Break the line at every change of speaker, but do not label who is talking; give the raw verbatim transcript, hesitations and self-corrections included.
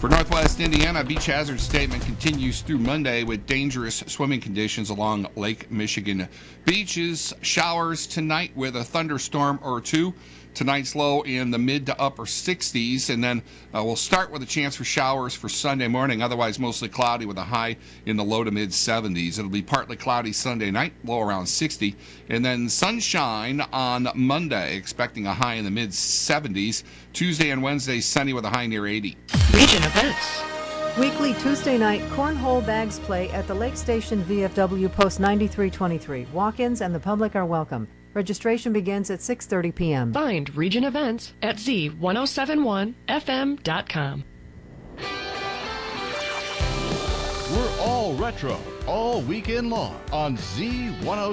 For Northwest Indiana, beach hazard statement continues through Monday with dangerous swimming conditions along Lake Michigan beaches. Showers tonight with a thunderstorm or two. Tonight's low in the mid to upper sixties, and then uh, we'll start with a chance for showers for Sunday morning, otherwise mostly cloudy with a high in the low to mid seventies. It'll be partly cloudy Sunday night, low around sixty, and then sunshine on Monday, expecting a high in the mid seventies. Tuesday and Wednesday, sunny with a high near eighty.
Region events.
Weekly Tuesday night cornhole bags play at the Lake Station V F W Post ninety-three twenty-three. Walk-ins and the public are welcome. Registration begins at six thirty p.m.
Find Region events at z ten seventy-one f m dot com.
We're all retro all weekend long on Z ten